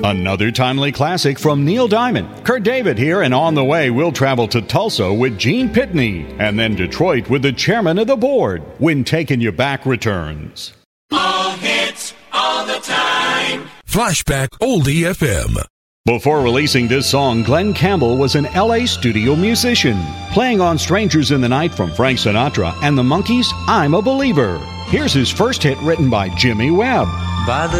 Another timely classic from Neil Diamond. Kurt David here, and on the way, we'll travel to Tulsa with Gene Pitney, and then Detroit with the chairman of the board when Taking You Back returns. All hits, all the time. Flashback Oldie FM. Before releasing this song, Glenn Campbell was an LA studio musician, playing on Strangers in the Night from Frank Sinatra and the Monkees' I'm a Believer. Here's his first hit written by Jimmy Webb. By the